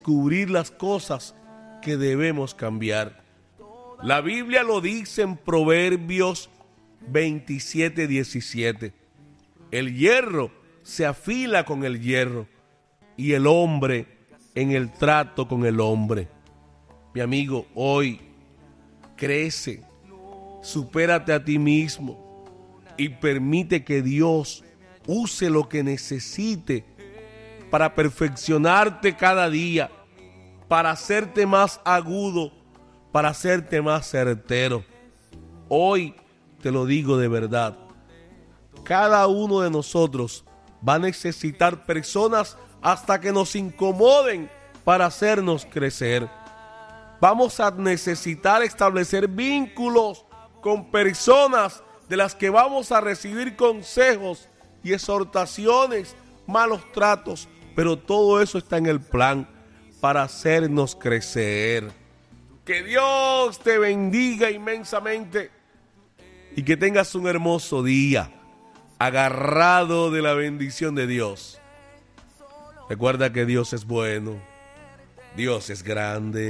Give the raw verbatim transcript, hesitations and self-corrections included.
descubrir las cosas que debemos cambiar. La Biblia lo dice en Proverbios veintisiete, diecisiete. El hierro se afila con el hierro y el hombre en el trato con el hombre. Mi amigo, hoy crece, supérate a ti mismo y permite que Dios use lo que necesite para perfeccionarte cada día, para hacerte más agudo, para hacerte más certero. Hoy te lo digo de verdad, cada uno de nosotros va a necesitar personas hasta que nos incomoden para hacernos crecer. Vamos a necesitar establecer vínculos con personas de las que vamos a recibir consejos y exhortaciones, malos tratos, pero todo eso está en el plan para hacernos crecer. Que Dios te bendiga inmensamente y que tengas un hermoso día, agarrado de la bendición de Dios. Recuerda que Dios es bueno, Dios es grande.